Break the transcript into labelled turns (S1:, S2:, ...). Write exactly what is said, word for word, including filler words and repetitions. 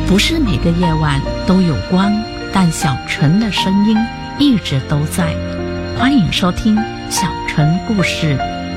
S1: 不是每个夜晚都有光，但小陈的声音一直都在。欢迎收听小陈故事